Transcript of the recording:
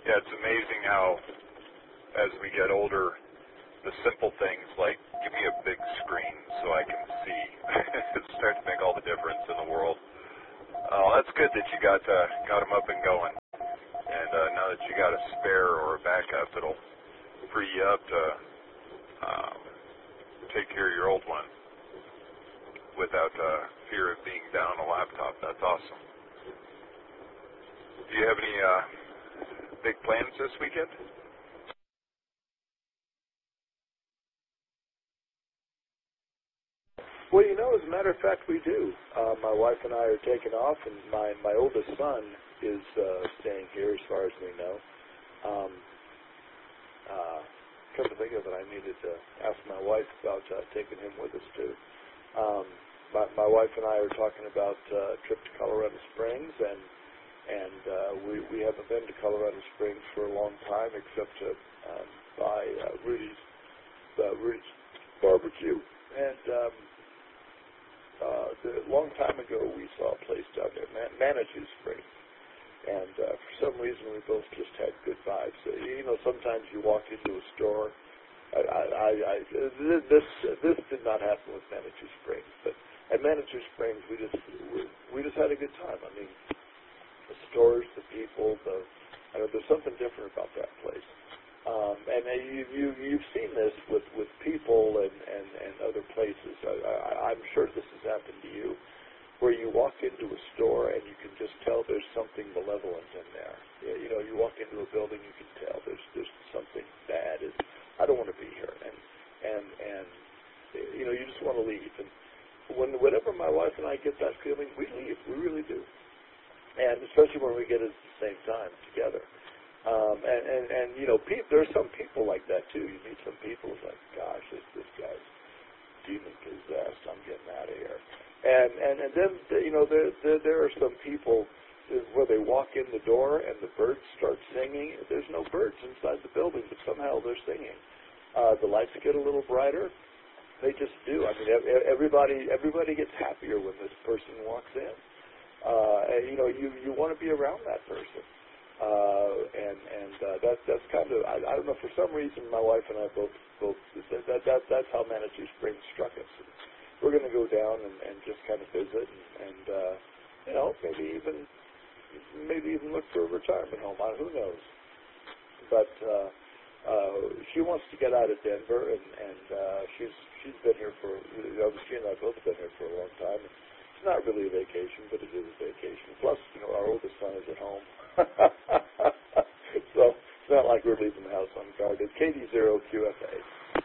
Yeah, it's amazing how, as we get older, the simple things like give me a big screen so I can see it starts to make all the difference in the world. Oh, that's good that you got them up and going. And now that you got a spare or a backup, it'll free you up to take care of your old one without fear of being down a laptop. That's awesome. Do you have any big plans this weekend? Well, as a matter of fact, we do. My wife and I are taking off, and my oldest son is staying here, as far as we know. Come to think of it, I needed to ask my wife about taking him with us too. My wife and I are talking about a trip to Colorado Springs, and we haven't been to Colorado Springs for a long time, except to buy Rudy's barbecue. And a long time ago, we saw a place down there, Manitou Springs, and for some reason, we both just had good vibes. Sometimes you walk into a store. This did not happen with Manitou Springs, but at Manitou Springs, we just had a good time. I mean, the stores, the people, there's something different about that place. And you've seen this with people and other places. I'm sure this has happened to you, where you walk into a store and you can just tell there's something malevolent in there. You walk into a building, you can tell there's something bad. I don't want to be here, and you just want to leave. And whenever my wife and I get that feeling, we leave. We really do, and especially when we get it at the same time together. There's some people like that too. You meet some people who's like, gosh, this guy's demon possessed. I'm getting out of here. And then there are some people where they walk in the door and the birds start singing. There's no birds inside the building, but somehow they're singing. The lights get a little brighter. They just do. I mean, everybody gets happier when this person walks in. You want to be around that person. That's kind of, I don't know, for some reason my wife and I both that's how Manitou Springs struck us. And we're going to go down and just kind of visit and maybe even look for a retirement home. Who knows? But she wants to get out of Denver, and she's been here for, she and I both been here for a long time. It's not really a vacation, but it is a vacation. Plus, our oldest son is at home. So it's not like we're leaving the house unguarded. KD0QFA.